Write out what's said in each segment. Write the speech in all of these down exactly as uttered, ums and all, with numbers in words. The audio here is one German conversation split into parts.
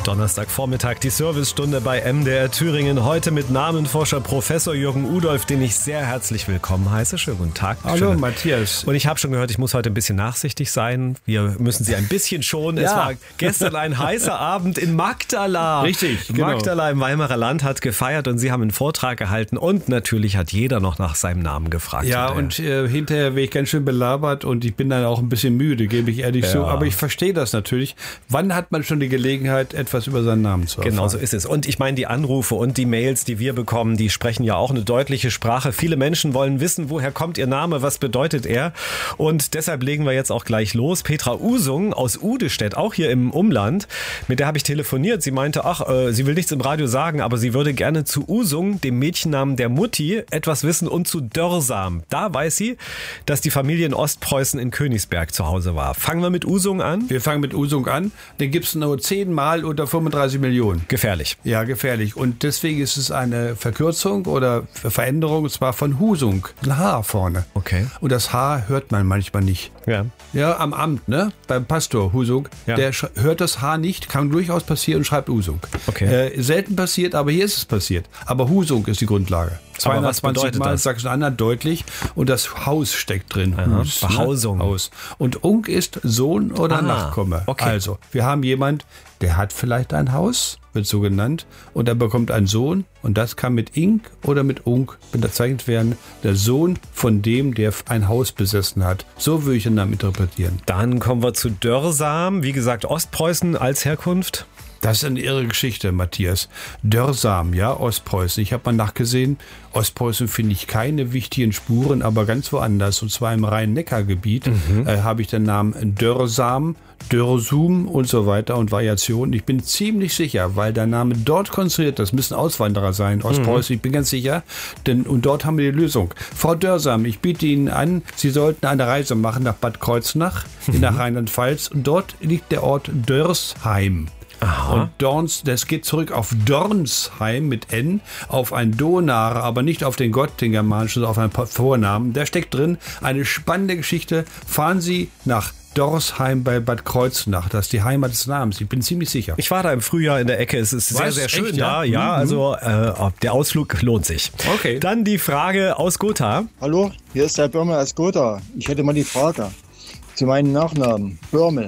Donnerstagvormittag, die Servicestunde bei M D R Thüringen. Heute mit Namenforscher Professor Jürgen Udolph, den ich sehr herzlich willkommen heiße. Schönen guten Tag. Hallo Schöne. Matthias. Und ich habe schon gehört, ich muss heute ein bisschen nachsichtig sein. Wir müssen Sie ein bisschen schonen. Ja. Es war gestern ein heißer Abend in Magdala. Richtig, genau. Magdala im Weimarer Land hat gefeiert und Sie haben einen Vortrag gehalten. Und natürlich hat jeder noch nach seinem Namen gefragt. Ja, hinterher. und äh, hinterher bin ich ganz schön belabert und ich bin dann auch ein bisschen müde, gebe ich ehrlich Ja. zu. Aber ich verstehe das natürlich. Wann hat man schon die Gelegenheit, etwas über seinen Namen zu erfahren? Genau so ist es. Und ich meine, die Anrufe und die Mails, die wir bekommen, die sprechen ja auch eine deutliche Sprache. Viele Menschen wollen wissen, woher kommt ihr Name, was bedeutet er? Und deshalb legen wir jetzt auch gleich los. Petra Usung aus Udestedt, auch hier im Umland, mit der habe ich telefoniert. Sie meinte, ach, äh, sie will nichts im Radio sagen, aber sie würde gerne zu Usung, dem Mädchennamen der Mutti, etwas wissen und zu Dörsam. Da weiß sie, dass die Familie in Ostpreußen in Königsberg zu Hause war. Fangen wir mit Usung an? Wir fangen mit Usung an. Den gibt es nur zehnmal unter fünfunddreißig Millionen. Gefährlich. Ja, gefährlich. Und deswegen ist es eine Verkürzung oder Veränderung, und zwar von Husung. Ein H vorne. Okay. Und das H hört man manchmal nicht. Ja. Ja, am Amt, ne? Beim Pastor Husung. Ja. Der sch- hört das H nicht, kann durchaus passieren und schreibt Usung. Okay. Äh, selten passiert, aber hier ist es passiert. Aber Husung ist die Grundlage. Aber was bedeutet Mal das? Sachsen-Anhalt deutlich und das Haus steckt drin. Aha, Hus, Behausung. Ne? Haus. Und Unk ist Sohn oder Ah, Nachkomme. okay. Also, wir haben jemand, der hat vielleicht ein Haus, wird so genannt, und er bekommt einen Sohn und das kann mit Ink oder mit Unk bezeichnet werden. Der Sohn von dem, der ein Haus besessen hat. So würde ich den Namen interpretieren. Dann kommen wir zu Dörsam. Wie gesagt, Ostpreußen als Herkunft. Das ist eine irre Geschichte, Matthias. Dörsam, ja, Ostpreußen. Ich habe mal nachgesehen. Ostpreußen finde ich keine wichtigen Spuren, aber ganz woanders. Und zwar im Rhein-Neckar-Gebiet Mhm. äh, habe ich den Namen Dörsam, Dörsum und so weiter und Variationen. Ich bin ziemlich sicher, weil der Name dort konstruiert, das müssen Auswanderer sein, Ostpreußen, Mhm. ich bin ganz sicher. Denn, und dort haben wir die Lösung. Frau Dörsam, ich biete Ihnen an, Sie sollten eine Reise machen nach Bad Kreuznach, in der Rheinland-Pfalz. Und dort liegt der Ort Dörsheim. Aha. Und Dorns, das geht zurück auf Dornsheim mit N, auf ein Donar, aber nicht auf den Gott, den germanischen, sondern auf einen Vornamen. Der steckt drin. Eine spannende Geschichte. Fahren Sie nach Dorsheim bei Bad Kreuznach. Das ist die Heimat des Namens. Ich bin ziemlich sicher. Ich war da im Frühjahr in der Ecke. Es ist sehr, Was? sehr schön Echt, da. ja? Ja, Mhm. also äh, der Ausflug lohnt sich. Okay. Dann die Frage aus Gotha. Hallo, hier ist der Börmel aus Gotha. Ich hätte mal die Frage zu meinem Nachnamen, Börmel.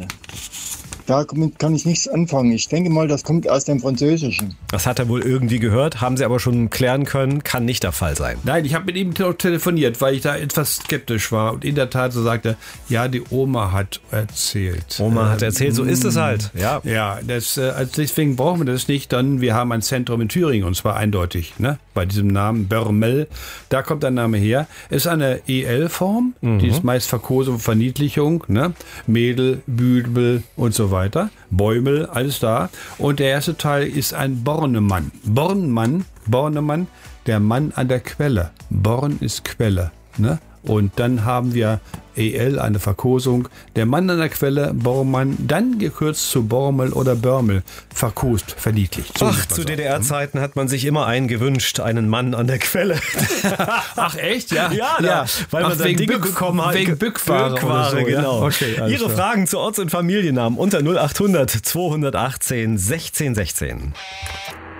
Damit kann ich nichts anfangen. Ich denke mal, das kommt aus dem Französischen. Das hat er wohl irgendwie gehört, haben Sie aber schon klären können, kann nicht der Fall sein. Nein, ich habe mit ihm te- telefoniert, weil ich da etwas skeptisch war. Und in der Tat so sagte, ja, die Oma hat erzählt. Oma hat erzählt, so ist es halt. Ja. Ja, das, äh, also deswegen brauchen wir das nicht. Dann, wir haben ein Zentrum in Thüringen und zwar eindeutig, ne? Bei diesem Namen Börmel. Da kommt der Name her. Ist eine E L-Form, die ist meist Verkosung, Verniedlichung, ne? Mädel, Büdel und so weiter. Bäumel, alles da. Und der erste Teil ist ein Bornemann. Bornmann, Bornemann, der Mann an der Quelle. Born ist Quelle, ne? Und dann haben wir E L, eine Verkosung. Der Mann an der Quelle, Bormann, dann gekürzt zu Bormel oder Börmel, verkost, verniedlicht. So Ach, muss man zu sagen. D D R-Zeiten hat man sich immer einen gewünscht, einen Mann an der Quelle. Ach echt, ja? Ja, da, weil man Ach, dann wegen Dinge Bück- bekommen hat. Wegen Bückware, Bückware, oder so, genau. Ja? Okay, alles Ihre klar. Fragen zu Orts- und Familiennamen unter null acht hundert zweihundertachtzehn sechzehn sechzehn.